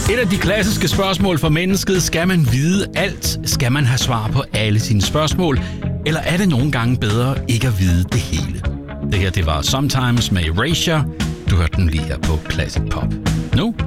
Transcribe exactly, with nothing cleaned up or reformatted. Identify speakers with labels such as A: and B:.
A: Et af de klassiske spørgsmål for mennesket: skal man vide alt? Skal man have svar på alle sine spørgsmål? Eller er det nogle gange bedre ikke at vide det hele? Det her, det var Sometimes med Erasure. Du hørte den lige her på Classic Pop. Nu